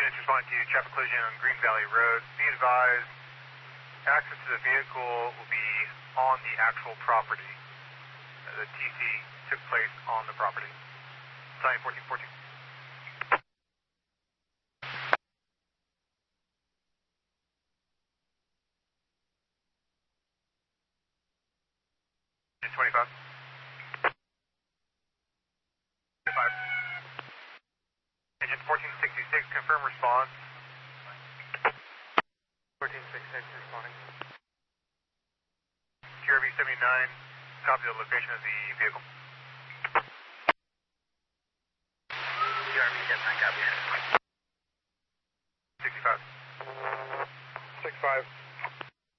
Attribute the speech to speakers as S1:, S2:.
S1: Units responding to traffic collision on Green Valley Road. Be advised, access to the vehicle will be on the actual property. The TC took place on the property. Sign 1414. 25. 25. Engine 1466, confirm response. 1466 responding. QRV 79, copy the location of the vehicle. QRV 79, copy.